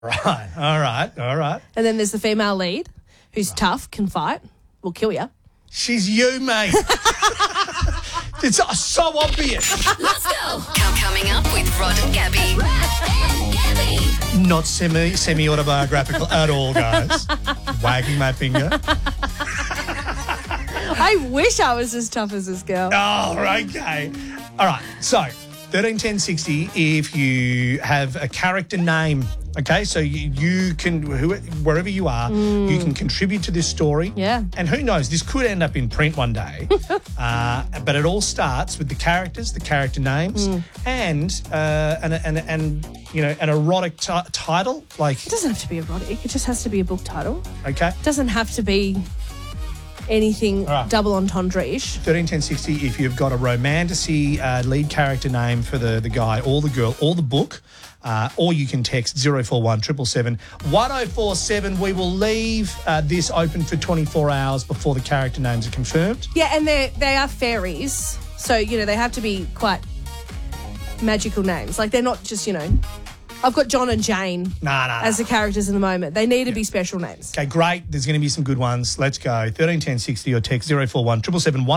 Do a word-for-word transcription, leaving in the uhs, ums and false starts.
Right, all right, all right. And then there's the female lead who's tough, can fight, will kill you. She's you, mate. It's so obvious. Let's go. Coming up with Rod and Gabby. Rod and Gabby. Not semi semi autobiographical at all, guys. Wagging my finger. I wish I was as tough as this girl. Oh, okay. All right. So, thirteen ten sixty, if you have a character name, okay, so you, you can, who, wherever you are, mm. you can contribute to this story. Yeah. And who knows, this could end up in print one day. uh, but it all starts with the characters, the character names, mm. and, uh, and, and, and, you know, an erotic t- title. Like, it doesn't have to be erotic. It just has to be a book title. Okay. It doesn't have to be anything right. double entendre-ish. thirteen ten sixty, if you've got a romantasy uh, lead character name for the, the guy or the girl or the book, uh, or you can text zero four one seven seven seven one oh four seven. We will leave uh, this open for twenty-four hours before the character names are confirmed. Yeah, and they they are fairies, so, you know, they have to be quite magical names. Like, they're not just, you know... I've got John and Jane nah, nah, as nah. the characters in the moment. They need to yeah. be special names. Okay, great. There's going to be some good ones. Let's go. thirteen ten sixty or text zero four one seven seven seven one